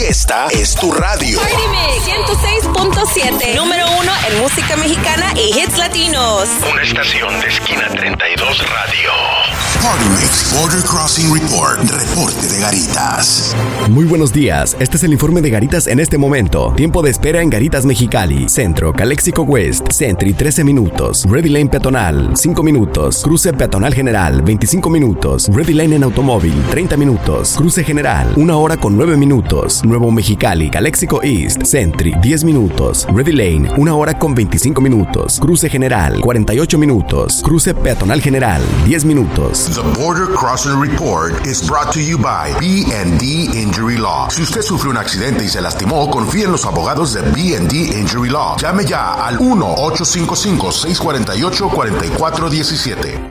y esta es tu radio. Party Mix 106.7, número 1 en música mexicana y hits latinos. Una estación de esquina 32 radio. Party Mix Border Crossing Report. Reporte de Garitas. Muy buenos días. Este es el informe de Garitas en este momento. Tiempo de espera en Garitas Mexicali. Centro, Calexico West. Sentry 13 minutos. Ready Lane peatonal 5 minutos. Cruce peatonal general 25 minutos. Ready Lane en automóvil 30 minutos. Cruce general 1 hora con 9 minutos. Nuevo Mexicali, Calexico East. Sentry 10 minutos. Ready Lane 1 hora con 25 minutos. Cruce general 48 minutos. Cruce peatonal general 10 minutos. The Border Crossing Report is brought to you by B&D Injury Law. Si usted sufrió un accidente y se lastimó, confíe en los abogados de B&D Injury Law. Llame ya al 1-855-648-4417.